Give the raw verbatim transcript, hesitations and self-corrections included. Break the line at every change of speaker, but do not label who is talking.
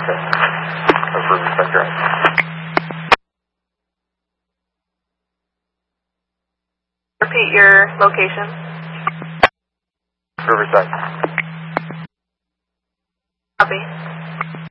Okay. Of Riverside Drive.
Repeat your location.
Riverside.
Copy.